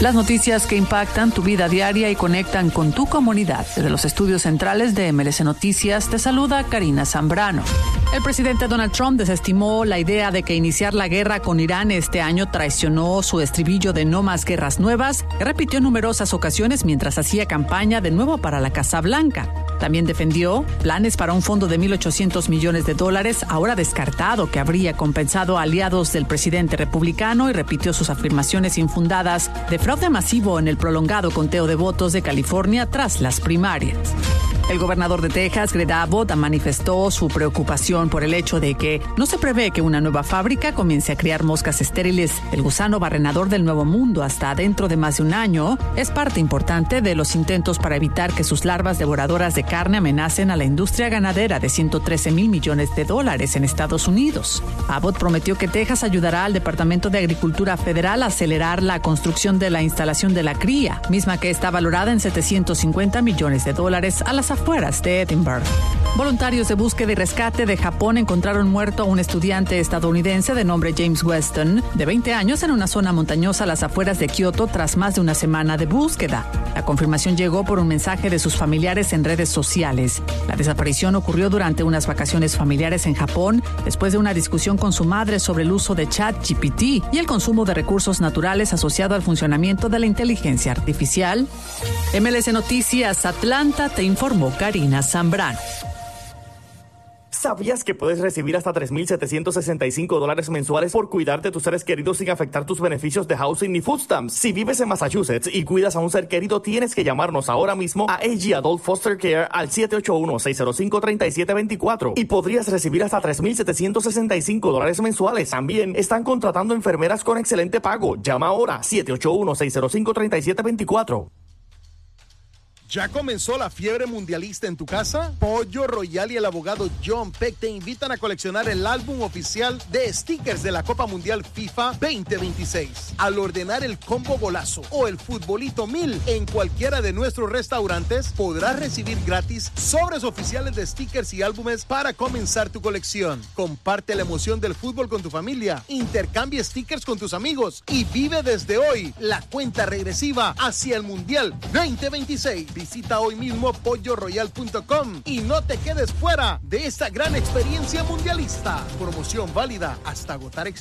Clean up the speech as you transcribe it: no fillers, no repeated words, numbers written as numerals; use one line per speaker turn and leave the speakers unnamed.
Las noticias que impactan tu vida diaria y conectan con tu comunidad. Desde los estudios centrales de MLC Noticias te saluda Karina Zambrano. El presidente Donald Trump desestimó la idea de que iniciar la guerra con Irán este año traicionó su estribillo de no más guerras nuevas, que repitió en numerosas ocasiones mientras hacía campaña de nuevo para la Casa Blanca. También defendió planes para un fondo de $1.800 millones, ahora descartado, que habría compensado a aliados del presidente republicano, y repitió sus afirmaciones infundadas de fraude masivo en el prolongado conteo de votos de California tras las primarias. El gobernador de Texas, Greg Abbott, manifestó su preocupación por el hecho de que no se prevé que una nueva fábrica comience a criar moscas estériles, el gusano barrenador del Nuevo Mundo, hasta dentro de más de un año. Es parte importante de los intentos para evitar que sus larvas devoradoras de carne amenacen a la industria ganadera de $113 mil millones en Estados Unidos. Abbott prometió que Texas ayudará al Departamento de Agricultura Federal a acelerar la construcción de la instalación de la cría, misma que está valorada en $750 millones a las afueras de Edinburgh. Voluntarios de búsqueda y rescate de Japón encontraron muerto a un estudiante estadounidense de nombre James Weston, de 20 años, en una zona montañosa a las afueras de Kioto tras más de una semana de búsqueda. La confirmación llegó por un mensaje de sus familiares en redes sociales. La desaparición ocurrió durante unas vacaciones familiares en Japón, después de una discusión con su madre sobre el uso de ChatGPT y el consumo de recursos naturales asociado al funcionamiento de la inteligencia artificial. MLC Noticias Atlanta te informó Karina Zambrano.
¿Sabías que puedes recibir hasta $3,765 mensuales por cuidar de tus seres queridos sin afectar tus beneficios de housing ni food stamps? Si vives en Massachusetts y cuidas a un ser querido, tienes que llamarnos ahora mismo a AG Adult Foster Care al 781-605-3724 y podrías recibir hasta $3,765 mensuales. También están contratando enfermeras con excelente pago. Llama ahora 781-605-3724.
¿Ya comenzó la fiebre mundialista en tu casa? Pollo Royal y el abogado John Peck te invitan a coleccionar el álbum oficial de stickers de la Copa Mundial FIFA 2026. Al ordenar el combo golazo o el futbolito 1000 en cualquiera de nuestros restaurantes, podrás recibir gratis sobres oficiales de stickers y álbumes para comenzar tu colección. Comparte la emoción del fútbol con tu familia, intercambia stickers con tus amigos y vive desde hoy la cuenta regresiva hacia el Mundial 2026. Visita hoy mismo polloroyal.com y no te quedes fuera de esta gran experiencia mundialista. Promoción válida hasta agotar